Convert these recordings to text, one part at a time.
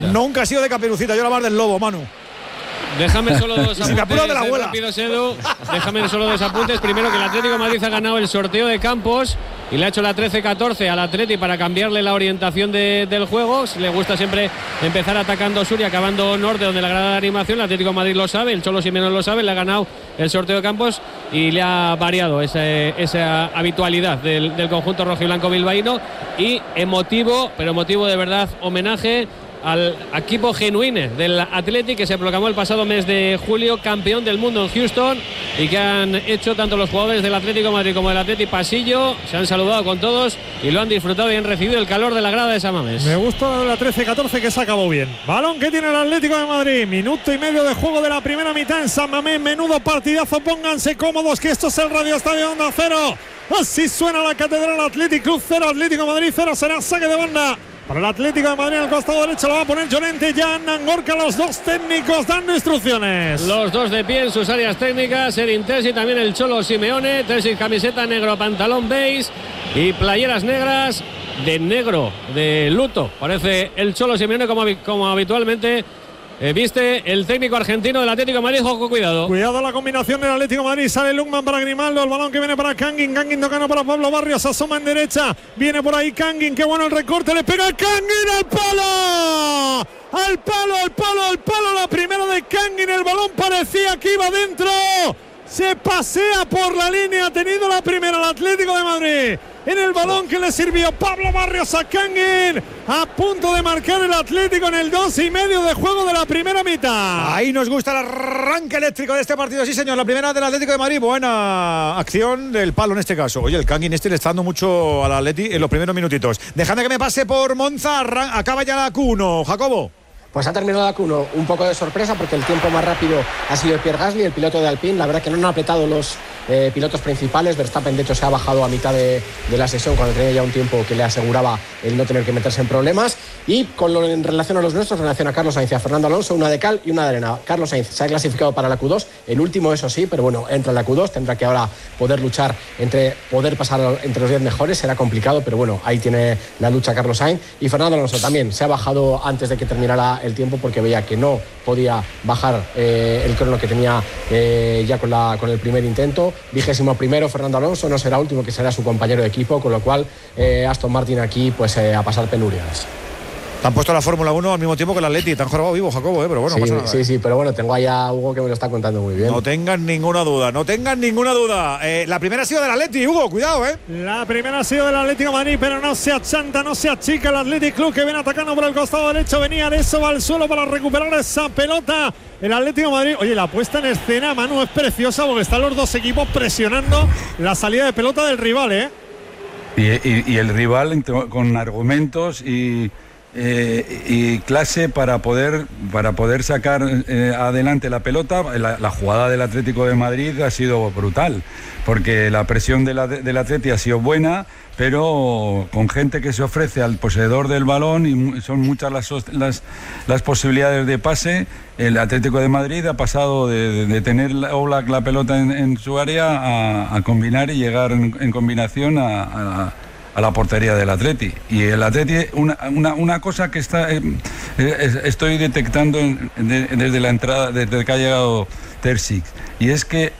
Nunca ha sido de Caperucita, yo la más del lobo, Manu. Déjame solo dos apuntes. Si me apuro de la abuela. Rápido, Edu. Déjame solo dos apuntes. Primero, que el Atlético de Madrid ha ganado el sorteo de campos y le ha hecho la 13-14 al Atleti para cambiarle la orientación del juego. Le gusta siempre empezar atacando sur y acabando norte, donde la grada de animación. El Atlético de Madrid lo sabe, el Cholo Simeone lo sabe. Le ha ganado el sorteo de campos y le ha variado esa habitualidad del conjunto rojiblanco bilbaíno. Y emotivo, pero emotivo de verdad, homenaje al equipo genuine del Atleti, que se proclamó el pasado mes de julio campeón del mundo en Houston, y que han hecho tanto los jugadores del Atlético de Madrid como del Atleti pasillo, se han saludado con todos y lo han disfrutado y han recibido el calor de la grada de San Mamés. Me gustó la 13-14, que se acabó bien. Balón que tiene el Atlético de Madrid, minuto y medio de juego de la primera mitad en San Mamés. Menudo partidazo, pónganse cómodos, que esto es el Radio Estadio Onda Cero. Así suena la Catedral. Athletic Club 0, Atlético de Madrid 0. Será saque de banda para el Atlético de Madrid. Al costado derecho lo va a poner Llorente, Jan Angorca, los dos técnicos dando instrucciones. Los dos de pie en sus áreas técnicas, Erin Terzic, también el Cholo Simeone. Terzic camiseta negro, pantalón beige y playeras negras de negro, de luto. Parece el Cholo Simeone como habitualmente viste el técnico argentino del Atlético de Madrid. Ojo, cuidado. Cuidado la combinación del Atlético de Madrid. Sale Lukman para Grimaldo. El balón que viene para Kangin. Kangin tocando para Pablo Barrios. Asoma en derecha. Viene por ahí Kangin. Qué bueno el recorte. Le pega Kangin al palo. Al palo, al palo, al palo. La primera de Kangin. El balón parecía que iba dentro. Se pasea por la línea. Ha tenido la primera el Atlético de Madrid. En el balón que le sirvió Pablo Barrios a Kangin. A punto de marcar el Atlético en el 2,5 de juego de la primera mitad. Ahí nos gusta el arranque eléctrico de este partido. Sí, señor. La primera del Atlético de Madrid. Buena acción del palo en este caso. Oye, el Kangin le está dando mucho al Atleti en los primeros minutitos. Dejadme que me pase por Monza. Acaba ya la Q1. Jacobo. Pues ha terminado la Q1 un poco de sorpresa, porque el tiempo más rápido ha sido Pierre Gasly, el piloto de Alpine. La verdad que no han apretado los pilotos principales. Verstappen, de hecho, se ha bajado a mitad de la sesión, cuando tenía ya un tiempo que le aseguraba el no tener que meterse en problemas. Y en relación a los nuestros, en relación a Carlos Sainz y a Fernando Alonso, una de cal y una de arena. Carlos Sainz se ha clasificado para la Q2, el último, eso sí, pero bueno, entra en la Q2. Tendrá que ahora poder luchar poder pasar entre los 10 mejores. Será complicado, pero bueno, ahí tiene la lucha Carlos Sainz. Y Fernando Alonso también se ha bajado antes de que terminara el tiempo, porque veía que no podía bajar el crono que tenía ya con el primer intento. 21º Fernando Alonso, no será último, que será su compañero de equipo, con lo cual Aston Martin aquí pues a pasar penurias. Te han puesto la Fórmula 1 al mismo tiempo que el Atleti. Te han jorobado vivo, Jacobo, pero bueno, sí, pasa nada. Sí, pero bueno, tengo ahí a Hugo, que me lo está contando muy bien. No tengan ninguna duda, no tengan ninguna duda. La primera ha sido del Atleti, Hugo, cuidado, La primera ha sido del Atlético de Madrid, pero no se achanta, no se achica el Athletic Club, que viene atacando por el costado derecho. Venía Arezzo al suelo para recuperar esa pelota. El Atlético de Madrid. Oye, la puesta en escena, Manu, es preciosa, porque están los dos equipos presionando la salida de pelota del rival, Y el rival con argumentos y clase para poder sacar adelante la pelota. La jugada del Atlético de Madrid ha sido brutal, porque la presión del Atleti ha sido buena, pero con gente que se ofrece al poseedor del balón, y son muchas las posibilidades de pase. El Atlético de Madrid ha pasado de tener la pelota en su área a combinar y llegar en combinación a la portería del Atleti. Y el Atleti, una cosa que estoy detectando desde la entrada, desde que ha llegado Terzic, y es que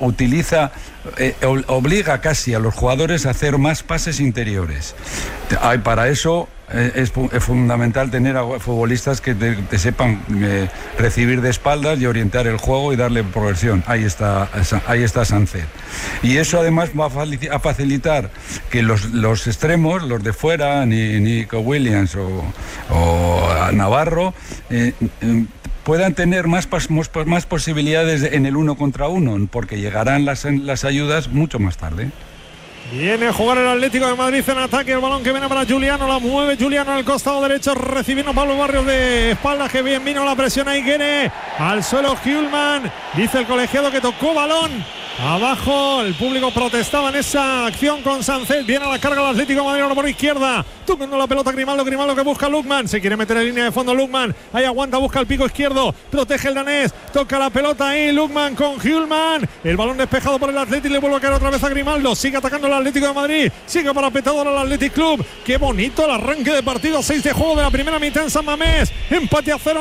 obliga casi a los jugadores a hacer más pases interiores. Para eso es fundamental tener a futbolistas que te sepan recibir de espaldas y orientar el juego y darle progresión. Ahí está Sánchez. Y eso además va a facilitar que los extremos, los de fuera, Nico Williams o Navarro, puedan tener más posibilidades en el 1 contra 1, porque llegarán las ayudas mucho más tarde. Viene a jugar el Atlético de Madrid en ataque. El balón que viene para Juliano. La mueve Juliano al costado derecho, recibiendo Pablo Barrios de espaldas. Que bien vino la presión ahí. Quiere al suelo Hjulman. Dice el colegiado que tocó balón Abajo, el público protestaba en esa acción con Sánchez. Viene a la carga el Atlético de Madrid ahora por izquierda. Tocando la pelota Grimaldo que busca a Lukman. Se quiere meter en línea de fondo Lukman. Ahí aguanta, busca el pico izquierdo. Protege el danés. Toca la pelota ahí Lukman con Hjulman. El balón despejado por el Atlético y le vuelve a caer otra vez a Grimaldo. Sigue atacando el Atlético de Madrid. Sigue parapetado ahora el Athletic Club. Qué bonito el arranque de partido. 6 de juego de la primera mitad en San Mamés. Empate a 0.